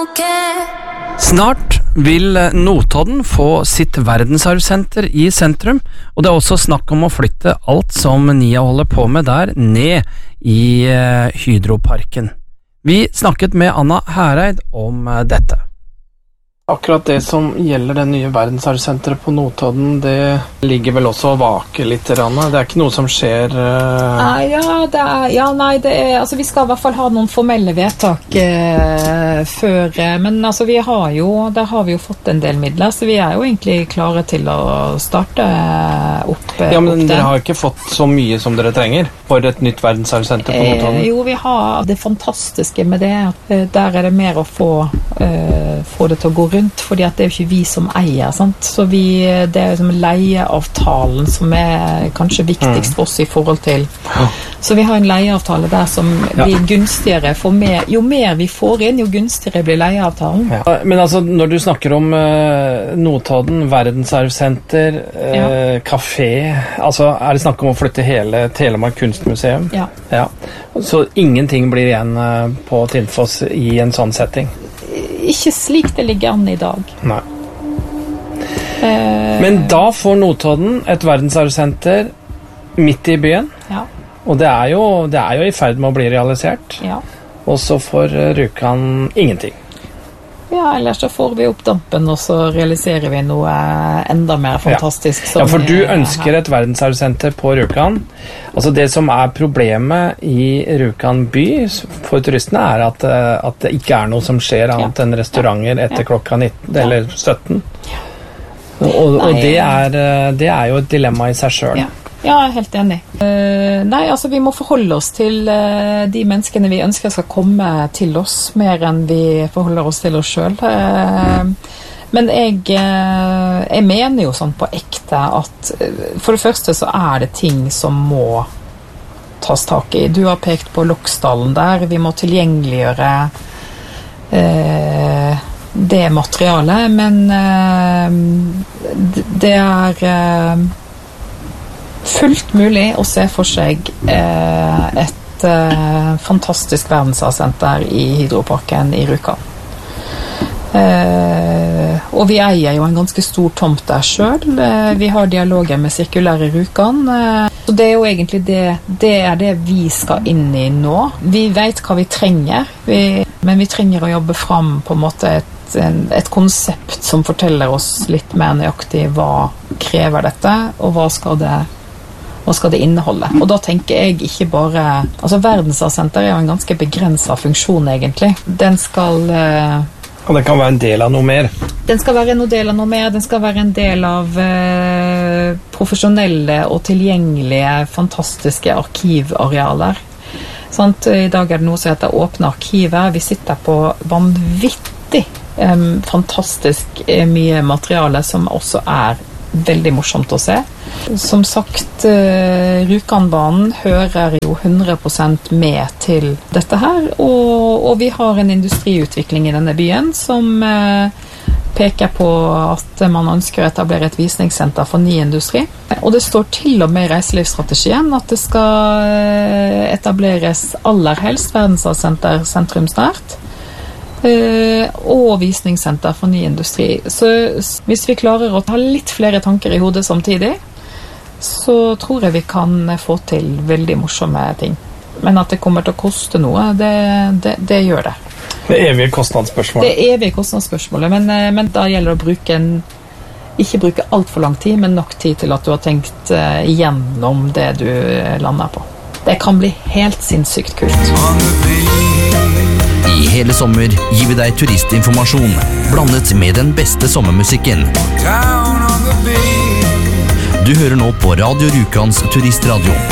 Snart vil Notodden få sitt verdensarvsenter i sentrum, og det er også snakk om å flytte alt som NIA holder på med der, ned i Hydroparken. Vi snakket med Anna Hereid om dette. Akkurat det som gjelder det nye verdensarvsenteret på Notodden, det ligger vel også og vaker litt, Anna? Det er ikke noe som skjer? Altså, vi skal i hvert fall ha noen formelle vedtak før, men altså, der har vi jo fått en del midler, så vi er jo egentlig klare til å starte opp. Ja, men dere har ikke fått så mye som dere trenger for et nytt verdensarvsenter på Notodden? Jo, vi har det fantastiske med det, at der er det mer å få det til å gå rundt, fordi at det er jo ikke vi som eier, sant? Så det er liksom leieavtalen som er kanskje viktigst for oss i forhold til. Så vi har en leieavtale der som blir gunstigere. Jo mer vi får inn, jo gunstigere blir leieavtalen. Ja. Men altså, når du snakker om Notodden, verdensarvsenter, kafé, altså er det snakk om å flytte hele Telemark kunstmuseum? Ja. Så ingenting blir igjen på Tinfoss i en sånn setting? Ikke slik det ligger an i dag. Nei. Men da får Notodden et verdensarvsenter midt i byen. Ja. Og det er jo i ferd med å bli realisert. Ja. Og så får Rjukan ingenting. Ja, ellers så får vi opp dampen, og så realiserer vi noe enda mer fantastisk. Ja, for du ønsker et verdensarvsenter på Rjukan. Altså det som er problemet i Rjukan by for turistene er at det ikke er noe som skjer annet enn restauranter etter klokka 19 eller 17. Og det er jo et dilemma i seg selv. Ja, jeg er helt enig. Altså vi må forholde oss til de menneskene vi ønsker skal komme til oss, mer enn vi forholder oss til oss selv. Men jeg mener jo sånn på ekte at for det første så er det ting som må tas tak i. Du har pekt på Loksdalen der, vi må tilgjengeliggjøre det materialet, men det er fullt mulig å se for seg et fantastisk verdensarvsenter i Hydroparken i Rjukan. Og vi eier jo en ganske stor tomt der selv. Vi har dialoger med Sirkulære Rjukan. Så det er jo egentlig det vi skal inn i nå. Vi vet hva vi trenger, men vi trenger å jobbe fram på en måte et konsept som forteller oss litt mer nøyaktig hva krever dette, og hva skal det inneholde. Og da tenker jeg ikke bare... Altså, verdensarvsenter er jo en ganske begrenset funksjon, egentlig. Den skal... Og den kan være en del av noe mer? Den skal være en del av noe mer. Den skal være en del av profesjonelle og tilgjengelige, fantastiske arkivarealer. Sånn, i dag er det noe som heter åpne arkiver. Vi sitter på vanvittig fantastisk mye materiale som også er veldig morsomt å se. Som sagt, Rjukanbanen hører jo 100% med til dette her, og vi har en industriutvikling i denne byen som peker på at man ønsker å etablere et visningssenter for ny industri. Og det står til og med i reiselivsstrategien at det skal etableres aller helst verdensarvsenter sentrumsnært, og visningssenter for ny industri. Så hvis vi klarer å ha litt flere tanker i hodet samtidig, så tror jeg vi kan få til veldig morsomme ting. Men at det kommer til å koste noe, det gjør det. Det evige kostnadsspørsmålet. Det evige kostnadsspørsmålet, men da gjelder det å ikke bruke alt for lang tid, men nok tid til at du har tenkt igjennom det du lander på. Det kan bli helt sinnssykt kult. I hele sommer gir vi deg turistinformasjon, blandet med den beste sommermusikken. Du hører nå på Radio Rjukans turistradio.